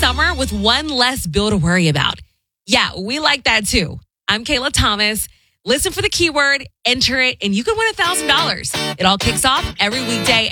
summer with one less bill to worry about. Yeah, we like that too. I'm Kayla Thomas. Listen for the keyword, enter it, and you can win $1,000. It all kicks off every weekday